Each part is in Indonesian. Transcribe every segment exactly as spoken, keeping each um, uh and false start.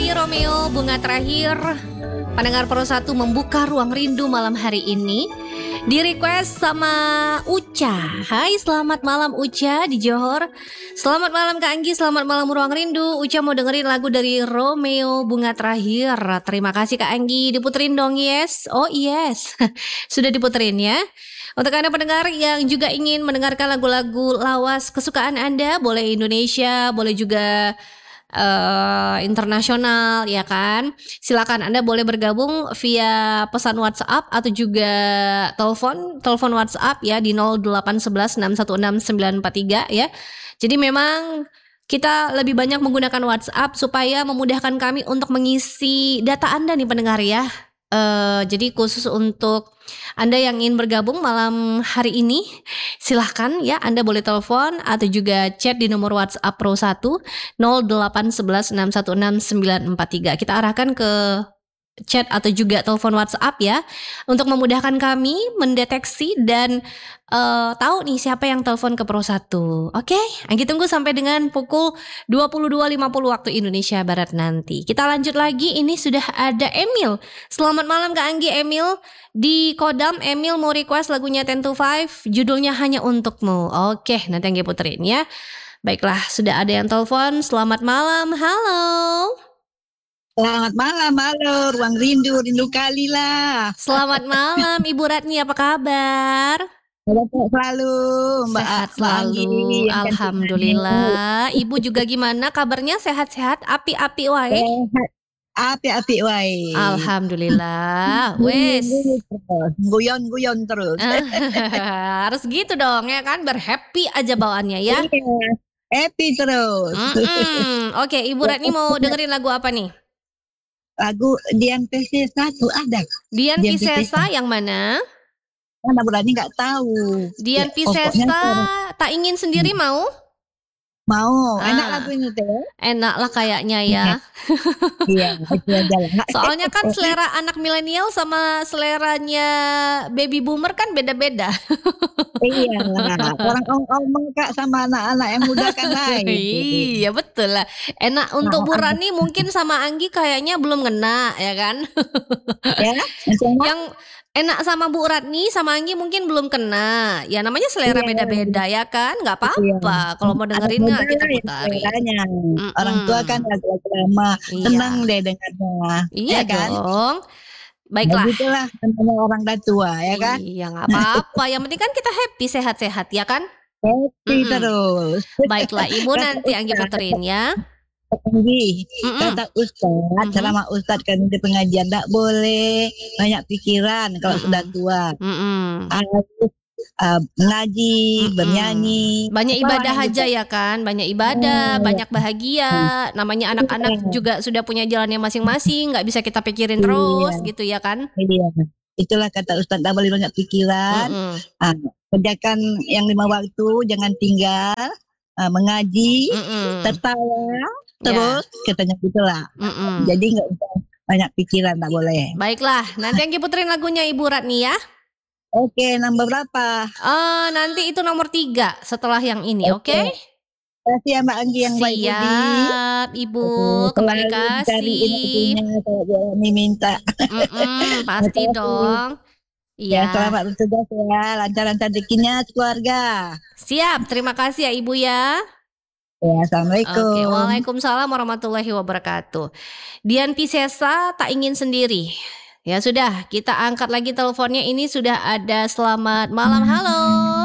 Derby Romeo Bunga Terakhir. Pendengar Pro satu membuka ruang rindu malam hari ini. Di request sama Uca. Hai, selamat malam Uca di Johor. Selamat malam Kak Anggi, selamat malam Ruang Rindu. Uca mau dengerin lagu dari Romeo Bunga Terakhir. Terima kasih Kak Anggi, diputerin dong, yes. Oh yes, sudah diputerin ya. Untuk Anda pendengar yang juga ingin mendengarkan lagu-lagu lawas kesukaan Anda, boleh Indonesia, boleh juga uh, internasional, ya kan? Silakan Anda boleh bergabung via pesan WhatsApp atau juga telepon, telepon WhatsApp ya di nol delapan satu satu enam satu enam sembilan empat tiga ya. Jadi memang kita lebih banyak menggunakan WhatsApp supaya memudahkan kami untuk mengisi data Anda nih pendengar ya. Uh, jadi khusus untuk Anda yang ingin bergabung malam hari ini, silahkan ya, Anda boleh telepon atau juga chat di nomor WhatsApp Pro satu nol delapan satu satu enam satu enam sembilan empat tiga. Kita arahkan ke chat atau juga telepon WhatsApp ya, untuk memudahkan kami mendeteksi dan uh, tahu nih siapa yang telepon ke Pro satu. Oke, Anggi tunggu sampai dengan pukul dua puluh dua lima puluh waktu Indonesia Barat nanti. Kita lanjut lagi, ini sudah ada Emil. Selamat malam Kak Anggi. Emil di Kodam. Emil mau request lagunya Ten to Five, judulnya Hanya Untukmu. Oke, nanti Anggi puterin ya. Baiklah, sudah ada yang telepon. Selamat malam, halo. Selamat malam, halo, Ruang Rindu, rindu kali lah. Selamat malam Ibu Ratni, apa kabar? Sehat selalu, Mbak. Sehat selalu, Mbak alhamdulillah. Ibu juga gimana kabarnya, sehat-sehat, api-api wae? Sehat, api-api wae. Alhamdulillah, wes. Guyon-guyon terus. Harus gitu dong ya kan, berhappy aja bawaannya ya. Iya, happy terus. Oke, Ibu Ratni mau dengerin lagu apa nih? Lagu Dian Piscesa tuh ada. Dian, Dian Piscesa yang mana? Mana berani nggak tahu. Dian ya, Piscesa Tak Ingin Sendiri mau? Mau, ah, enak lagu ini teh. Enak lah kayaknya ya. Iya, itu aja lah. Soalnya kan selera anak milenial sama seleranya baby boomer kan beda-beda. Iya, orang om-om Kak sama anak-anak yang muda kan lain. Iya betul lah. Enak untuk Bu Rani mungkin sama Anggi kayaknya belum ngena ya kan. Ya, yang enak sama Bu Ratni sama Anggi mungkin belum kena. Ya namanya selera iya, beda-beda ya kan. Gak apa-apa iya. Kalau mau dengerin gak kita putarin ya, orang tua kan lagu-lagu lama iya. Senang deh dengarnya. Iya ya kan? Dong. Baiklah. Begitulah namanya orang dah tua ya kan. Iya gak apa-apa. Yang penting kan kita happy, sehat-sehat ya kan. Happy Mm-mm. terus. Baiklah Ibu, nanti Anggi puterin ya. Anggi, kata Ustadz, selama Ustadz kan di pengajian tak boleh banyak pikiran kalau Mm-mm. sudah tua. Harus uh, mengaji, Mm-mm. bernyanyi. Banyak ibadah aja juga. Ya kan, banyak ibadah, hmm. banyak bahagia. Hmm. Namanya anak-anak hmm. juga sudah punya jalannya masing-masing, nggak bisa kita pikirin iya. terus gitu ya kan. Iya. Itulah kata Ustadz, tak boleh banyak pikiran. Uh, kerjakan yang lima waktu, jangan tinggal, uh, mengaji, Mm-mm. tertawa. Terus ya. Katanya gitulah. Mm-mm. Jadi nggak usah banyak pikiran, tak boleh. Baiklah, nanti Anggi puterin lagunya Ibu Ratni ya. Oke, nomor berapa? Uh, nanti itu nomor tiga setelah yang ini, oke? Okay. Okay? Terima kasih ya Mbak Anggi yang baik budi. Siap, Ibu. Kembali kasih. Ini minta. Pasti dong. Iya. Ya, selamat bertugas ya, lancar-lancar rezekinya keluarga. Siap, terima kasih ya Ibu ya. Ya, assalamualaikum. Oke, waalaikumsalam warahmatullahi wabarakatuh. Dian Piscesa Tak Ingin Sendiri. Ya sudah, kita angkat lagi teleponnya. Ini sudah ada. Selamat malam, halo.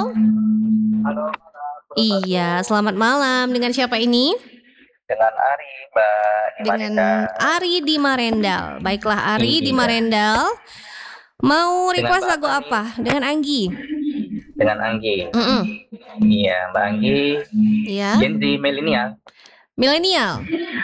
Halo. Iya, selamat malam. Dengan siapa ini? Dengan Ari, Mbak. Di Dengan Marendal. Ari di Marendal. Baiklah, Ari iya. di Marendal. Mau request lagu apa? Dengan Anggi. Dengan Anggi. Mm-mm. Iya, Mbak Anggi. Iya. Gen Z milenial. Milenial.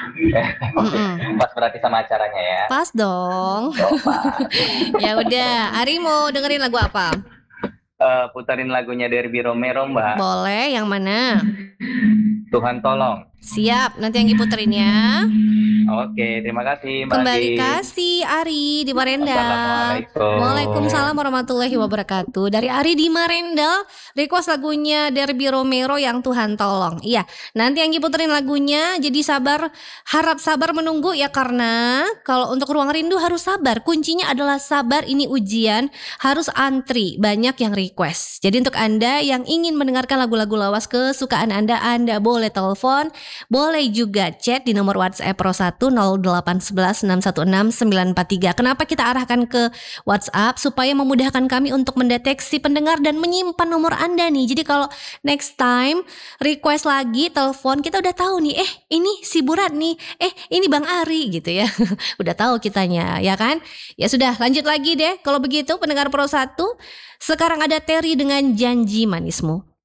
Pas berarti sama acaranya ya. Pas dong. Oh, pas. Ya udah, Ari mau dengerin lagu apa? Uh, putarin lagunya Derby Romeo, Mbak. Boleh, yang mana? Tuhan Tolong. Siap, nanti Anggi puterin ya. Oke, terima kasih Mbak Kembali Anggi. kasih Ari di Marendal. Assalamualaikum. Waalaikumsalam warahmatullahi wabarakatuh. Dari Ari di Marendal, request lagunya Derby Romero yang Tuhan Tolong. Iya, nanti Anggi puterin lagunya. Jadi sabar, harap sabar menunggu ya, karena kalau untuk Ruang Rindu harus sabar. Kuncinya adalah sabar, ini ujian, harus antri. Banyak yang request. Jadi untuk Anda yang ingin mendengarkan lagu-lagu lawas kesukaan Anda, Anda boleh telepon, boleh juga chat di nomor WhatsApp Pro satu nol delapan satu satu enam satu enam sembilan empat tiga. Kenapa kita arahkan ke WhatsApp? Supaya memudahkan kami untuk mendeteksi pendengar dan menyimpan nomor Anda nih. Jadi kalau next time request lagi telepon, kita udah tahu nih, eh ini si Burat nih, eh ini Bang Ari gitu ya. Udah tahu kitanya, ya kan? Ya sudah, lanjut lagi deh. Kalau begitu pendengar Pro satu, sekarang ada Terry dengan Janji Manismu.